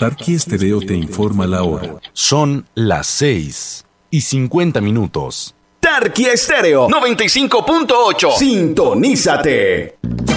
Tarqui Estéreo te informa la hora. Son las 6:50. Tarqui Estéreo 95.8. Sintonízate.